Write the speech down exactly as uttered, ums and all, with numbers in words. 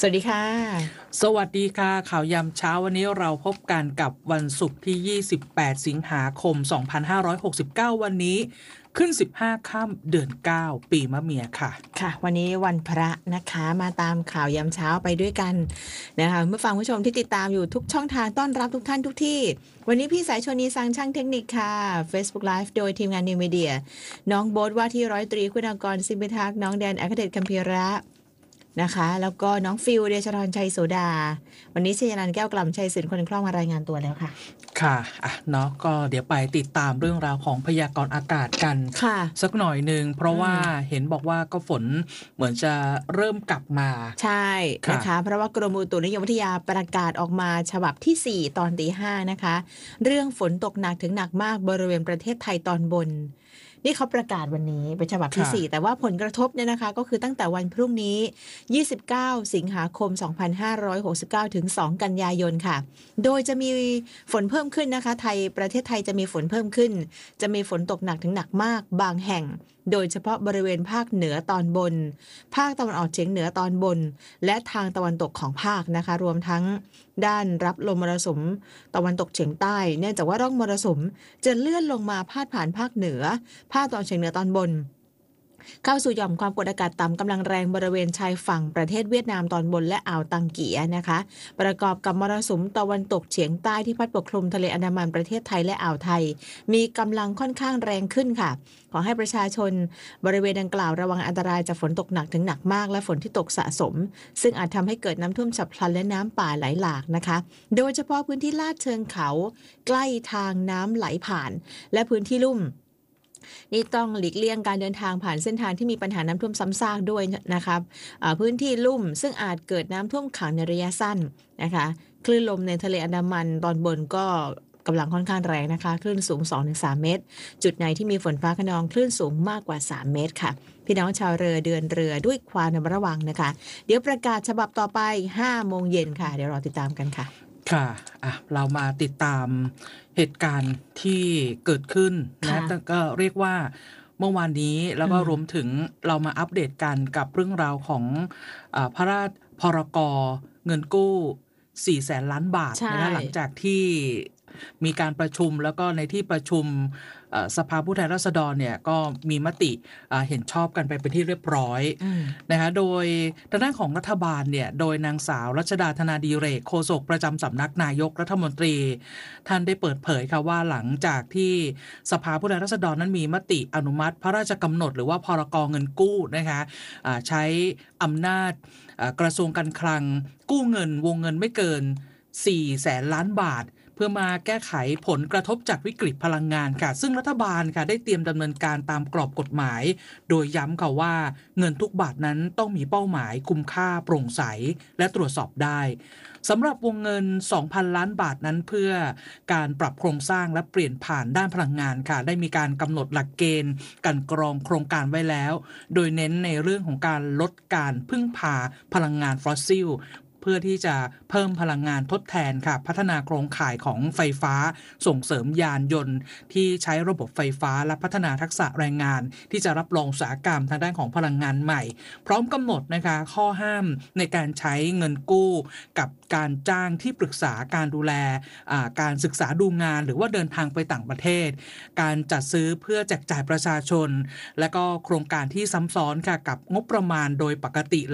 สวัสดีค่ะสวัสดีค่ะข่าวยามเช้าวันนี้เราพบกันกับวันศุกร์ที่ยี่สิบแปดสิงหาคมสองพันห้าร้อยหกสิบเก้าวันนี้ขึ้นสิบห้าค่ำเดือนเก้าปีมะเมียค่ะค่ะวันนี้วันพระนะคะมาตามข่าวยามเช้าไปด้วยกันนะคะเมื่อฟังผู้ชมที่ติดตามอยู่ทุกช่องทางต้อนรับทุกท่านทุกที่วันนี้พี่สายชนีสังช่างเทคนิคค่ะ Facebook Live โดยทีมงาน New Media น้องโบ๊ทว่าที่ร้อยตรีคุณากรซิมพิทักษ์น้องแดนอัครเดชคัมภีระนะคะแล้วก็น้องฟิลเดชธรชัยโสดาวันนี้ชยนันท์แก้วกล่ำชัยศิลป์คนคล่องมารายงานตัวแล้วค่ะค่ะอ่ะเนาะก็เดี๋ยวไปติดตามเรื่องราวของพยากรณ์อากาศกันค่ะสักหน่อยหนึ่งเพราะว่าเห็นบอกว่าก็ฝนเหมือนจะเริ่มกลับมาใช่นะคะเพราะว่ากรมอุตุนิยมวิทยาประกาศออกมาฉบับที่สี่ตอนตีห้านะคะเรื่องฝนตกหนักถึงหนักมากบริเวณประเทศไทยตอนบนนี่เขาประกาศวันนี้เป็นฉบับที่สี่แต่ว่าผลกระทบเนี่ยนะคะก็คือตั้งแต่วันพรุ่งนี้ยี่สิบเก้าสิงหาคมสองพันห้าร้อยหกสิบเก้าถึงสองกันยายนค่ะโดยจะมีฝนเพิ่มขึ้นนะคะไทยประเทศไทยจะมีฝนเพิ่มขึ้นจะมีฝนตกหนักถึงหนักมากบางแห่งโดยเฉพาะบริเวณภาคเหนือตอนบนภาคตะวันออกเฉียงเหนือตอนบนและทางตะวันตกของภาคนะคะรวมทั้งด้านรับลมมรสุมตะวันตกเฉียงใต้เนื่องจากว่าร่องมรสุมจะเลื่อนลงมาพาดผ่านภาคเหนือภาคตะวันออกเฉียงเหนือตอนบนเข้าสู่หย่อมความกดอากาศต่ำกำลังแรงบริเวณชายฝั่งประเทศเวียดนามตอนบนและอ่าวตังเกียนะคะประกอบกับมรสุมตะวันตกเฉียงใต้ที่พัดปกคลุมทะเลอันดามันประเทศไทยและอ่าวไทยมีกำลังค่อนข้างแรงขึ้นค่ะขอให้ประชาชนบริเวณดังกล่าวระวังอันตรายจากฝนตกหนักถึงหนักมากและฝนที่ตกสะสมซึ่งอาจทำให้เกิดน้ำท่วมฉับพลันและน้ำป่าไหลหลากนะคะโดยเฉพาะพื้นที่ลาดเชิงเขาใกล้ทางน้ำไหลผ่านและพื้นที่ลุ่มนี่ต้องหลีกเลี่ยงการเดินทางผ่านเส้นทางที่มีปัญหาน้ำท่วมซ้ำซากด้วยนะครับพื้นที่ลุ่มซึ่งอาจเกิดน้ำท่วมขังในระยะสั้นนะคะคลื่นลมในทะเลอันดามันตอนบนก็กำลังค่อนข้างแรงนะคะคลื่นสูง สองถึงสาม เมตรจุดไหนที่มีฝนฟ้าคะนองคลื่นสูงมากกว่าสามเมตรค่ะพี่น้องชาวเรือเดินเรือด้วยความระมัดระวังนะคะเดี๋ยวประกาศฉบับต่อไป ห้าโมงเย็นค่ะเดี๋ยวรอติดตามกันค่ะค่ะอ่ะเรามาติดตามเหตุการณ์ที่เกิดขึ้นนะแต่ก็เรียกว่าเมื่อวานนี้แล้วก็รวมถึงเรามาอัปเดตกันกับเรื่องราวของอ่าพระราชพรกเงินกู้สี่แสนล้านบาทนะหลังจากที่มีการประชุมแล้วก็ในที่ประชุมสภาผู้แทนราษฎรเนี่ยก็มีมติเห็นชอบกันไปเป็นที่เรียบร้อยนะคะโดยทางด้านของรัฐบาลเนี่ยโดยนางสาวรัชดาธนาดีเรกโฆษกประจำสำนักนายกรัฐมนตรีท่านได้เปิดเผยค่ะว่าหลังจากที่สภาผู้แทนราษฎรนั้นมีมติอนุมัติพระราชกำหนดหรือว่าพรกเงินกู้นะคะใช้อำนาจกระทรวงการคลังกู้เงินวงเงินไม่เกินสี่แสนล้านบาทเพื่อมาแก้ไขผลกระทบจากวิกฤตพลังงานค่ะซึ่งรัฐบาลค่ะได้เตรียมดำเนินการตามกรอบกฎหมายโดยย้ำค่ะว่าเงินทุกบาทนั้นต้องมีเป้าหมายคุ้มค่าโปร่งใสและตรวจสอบได้สำหรับวงเงิน สองพัน ล้านบาทนั้นเพื่อการปรับโครงสร้างและเปลี่ยนผ่านด้านพลังงานค่ะได้มีการกำหนดหลักเกณฑ์การกรองโครงการไว้แล้วโดยเน้นในเรื่องของการลดการพึ่งพาพลังงานฟอสซิลเพื่อที่จะเพิ่มพลังงานทดแทนค่ะพัฒนาโครงข่ายของไฟฟ้าส่งเสริมยานยนต์ที่ใช้ระบบไฟฟ้าและพัฒนาทักษะแรงงานที่จะรับรองอุตสาหกรรมทางด้านของพลังงานใหม่พร้อมกำหนดนะคะข้อห้ามในการใช้เงินกู้กับการจ้างที่ปรึกษาการดูแลการศึกษาดูงานหรือว่าเดินทางไปต่างประเทศการจัดซื้อเพื่อแจกจ่ายประชาชนและก็โครงการที่ซ้ำซ้อนค่ะกับงบประมาณโดยปกติ